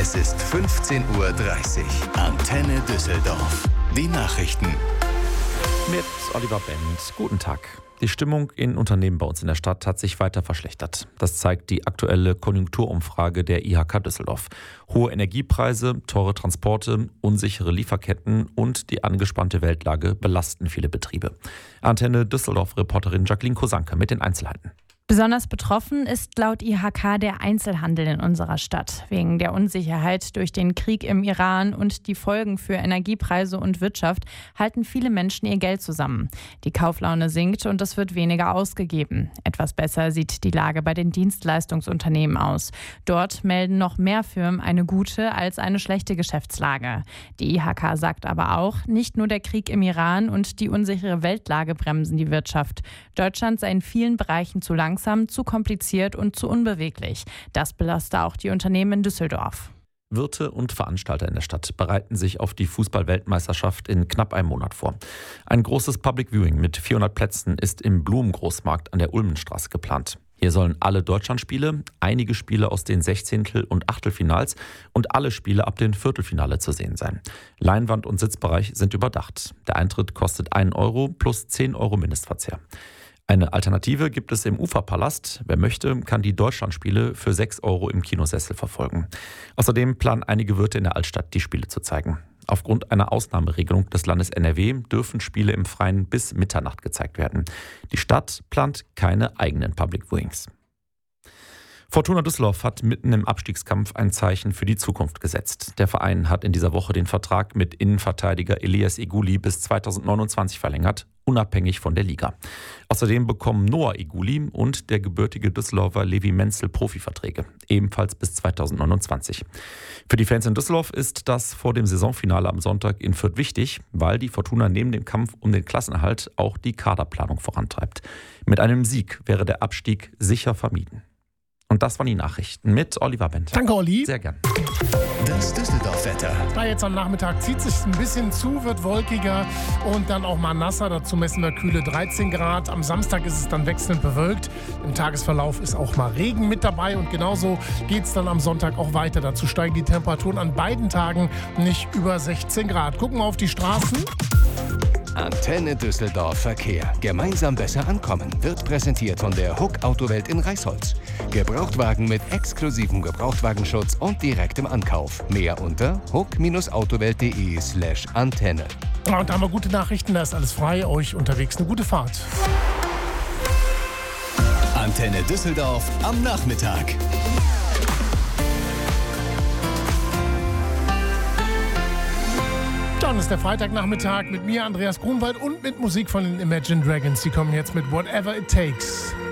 Es ist 15:30 Uhr. Antenne Düsseldorf. Die Nachrichten. Mit Oliver Benz. Guten Tag. Die Stimmung in Unternehmen bei uns in der Stadt hat sich weiter verschlechtert. Das zeigt die aktuelle Konjunkturumfrage der IHK Düsseldorf. Hohe Energiepreise, teure Transporte, unsichere Lieferketten und die angespannte Weltlage belasten viele Betriebe. Antenne Düsseldorf-Reporterin Jacqueline Kosanke mit den Einzelheiten. Besonders betroffen ist laut IHK der Einzelhandel in unserer Stadt. Wegen der Unsicherheit durch den Krieg im Iran und die Folgen für Energiepreise und Wirtschaft halten viele Menschen ihr Geld zusammen. Die Kauflaune sinkt und es wird weniger ausgegeben. Etwas besser sieht die Lage bei den Dienstleistungsunternehmen aus. Dort melden noch mehr Firmen eine gute als eine schlechte Geschäftslage. Die IHK sagt aber auch, nicht nur der Krieg im Iran und die unsichere Weltlage bremsen die Wirtschaft. Deutschland sei in vielen Bereichen zu langsam, zu kompliziert und zu unbeweglich. Das belaste auch die Unternehmen in Düsseldorf. Wirte und Veranstalter in der Stadt bereiten sich auf die Fußball-Weltmeisterschaft in knapp einem Monat vor. Ein großes Public Viewing mit 400 Plätzen ist im Blumengroßmarkt an der Ulmenstraße geplant. Hier sollen alle Deutschlandspiele, einige Spiele aus den Sechzehntel- und Achtelfinals und alle Spiele ab dem Viertelfinale zu sehen sein. Leinwand und Sitzbereich sind überdacht. Der Eintritt kostet 1 Euro plus 10 Euro Mindestverzehr. Eine Alternative gibt es im Uferpalast. Wer möchte, kann die Deutschlandspiele für 6 Euro im Kinosessel verfolgen. Außerdem planen einige Wirte in der Altstadt, die Spiele zu zeigen. Aufgrund einer Ausnahmeregelung des Landes NRW dürfen Spiele im Freien bis Mitternacht gezeigt werden. Die Stadt plant keine eigenen Public Viewings. Fortuna Düsseldorf hat mitten im Abstiegskampf ein Zeichen für die Zukunft gesetzt. Der Verein hat in dieser Woche den Vertrag mit Innenverteidiger Elias Eguli bis 2029 verlängert, unabhängig von der Liga. Außerdem bekommen Noah Eguli und der gebürtige Düsseldorfer Levi Menzel Profiverträge, ebenfalls bis 2029. Für die Fans in Düsseldorf ist das vor dem Saisonfinale am Sonntag in Fürth wichtig, weil die Fortuna neben dem Kampf um den Klassenerhalt auch die Kaderplanung vorantreibt. Mit einem Sieg wäre der Abstieg sicher vermieden. Und das waren die Nachrichten mit Oliver Bent. Danke, Olli. Sehr gern. Das Düsseldorf-Wetter. Da jetzt am Nachmittag zieht sich ein bisschen zu, wird wolkiger und dann auch mal nasser. Dazu messen wir kühle 13 Grad. Am Samstag ist es dann wechselnd bewölkt. Im Tagesverlauf ist auch mal Regen mit dabei. Und genauso geht es dann am Sonntag auch weiter. Dazu steigen die Temperaturen an beiden Tagen nicht über 16 Grad. Gucken wir auf die Straßen. Antenne Düsseldorf Verkehr. Gemeinsam besser ankommen. Wird präsentiert von der Huck Autowelt in Reisholz. Gebrauchtwagen mit exklusivem Gebrauchtwagenschutz und direktem Ankauf. Mehr unter huck-autowelt.de/Antenne. Und da haben wir gute Nachrichten. Da ist alles frei. Euch unterwegs eine gute Fahrt. Antenne Düsseldorf am Nachmittag. Dann ist der Freitagnachmittag mit mir, Andreas Grunwald, und mit Musik von den Imagine Dragons. Die kommen jetzt mit Whatever It Takes.